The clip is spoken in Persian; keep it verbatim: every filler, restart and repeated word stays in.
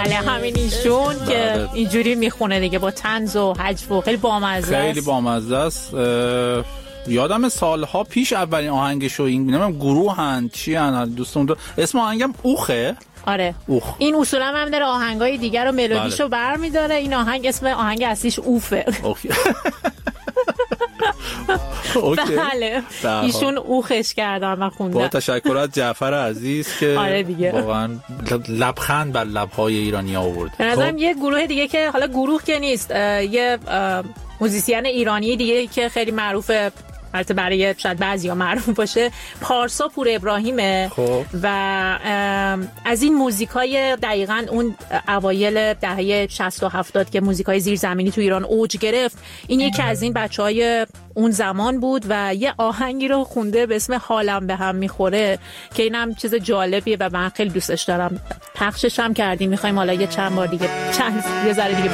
بله همین ایشون که اینجوری میخونه دیگه با طنز و هجو و خیلی بامزه است. خیلی بامزه است. یادم سالها پیش اولین آهنگشو این نمیدونم گروهن چی ان دوستم دو... اسم آهنگم اوخه. آره اوخ. این اصولا هم داره آهنگای دیگر رو ملودیشو بله. برمیداره. این آهنگ اسم آهنگ اصلیش اوفه. اوکی. بله ایشون اوخش کردن و خوندن. با تشکر از جعفر عزیز که آره دیگه. واقعا لبخند بر لب‌های ایرانی آورد. به نظرم یه گروه دیگه که حالا گروه که نیست یه موزیسین ایرانی دیگه که خیلی معروفه البته برای شاید بعضیا معروف باشه پارسا پور ابراهیمه خوب. و از این موزیکای دقیقاً اون اوایل دهه شصت و هفتاد که موزیکای زیرزمینی تو ایران اوج گرفت این یکی از این بچهای اون زمان بود و یه آهنگی رو خونده به اسم حالم به هم میخوره که اینم چیز جالبیه و من خیلی دوستش دارم. پخشش هم کردیم میخوایم حالا یه چند بار دیگه چند یه ذره دیگه